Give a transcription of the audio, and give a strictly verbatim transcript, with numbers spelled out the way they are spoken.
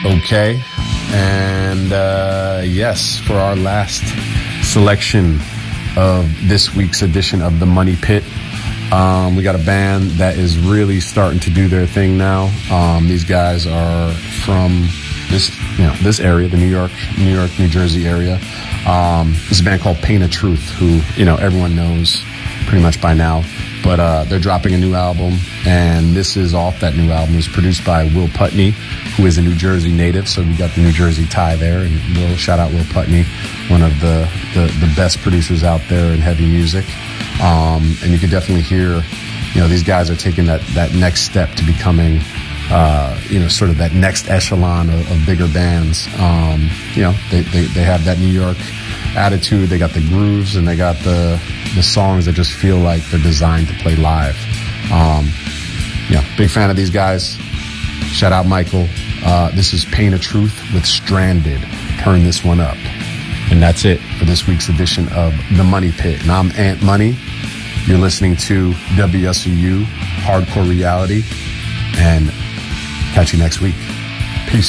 Okay. And uh, yes, for our last selection of this week's edition of The Money Pit, um, we got a band that is really starting to do their thing now. Um, these guys are from this, you know, this area, the New York, New York, New Jersey area. Um, this is a band called Pain of Truth, who, you know, everyone knows pretty much by now. But uh, they're dropping a new album, and this is off that new album. It's produced by Will Putney, who is a New Jersey native, so we got the New Jersey tie there. And Will, shout out Will Putney, one of the, the, the best producers out there in heavy music. Um, and you can definitely hear, you know, these guys are taking that, that next step to becoming, uh, you know, sort of that next echelon of, of bigger bands. Um, you know, they, they, they have that New York attitude. They got the grooves, and they got the the songs that just feel like they're designed to play live. Um, yeah, big fan of these guys. Shout out Michael. Uh, this is Pain of Truth with Stranded. Turn this one up. And that's it for this week's edition of The Money Pit. And I'm Ant Money. You're listening to W S O U Hardcore Reality. And catch you next week.